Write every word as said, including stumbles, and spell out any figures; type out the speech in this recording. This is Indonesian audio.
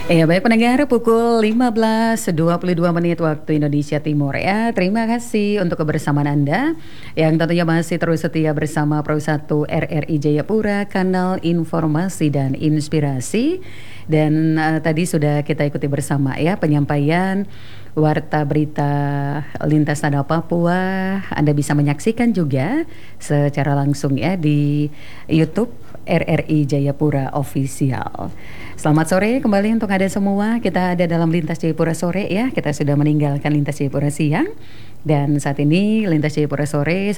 Iya baik pendengar pukul lima belas dua puluh dua menit waktu Indonesia Timur ya. Terima kasih untuk kebersamaan Anda yang tentunya masih terus setia bersama Pro satu R R I Jayapura, kanal informasi dan inspirasi. Dan uh, tadi sudah kita ikuti bersama ya penyampaian warta berita lintas nada Papua. Anda bisa menyaksikan juga secara langsung ya di YouTube R R I Jayapura Official. Selamat sore kembali untuk Anda semua. Kita ada dalam Lintas Jayapura Sore ya. Kita sudah meninggalkan Lintas Jayapura Siang. Dan saat ini Lintas Jayapura Sore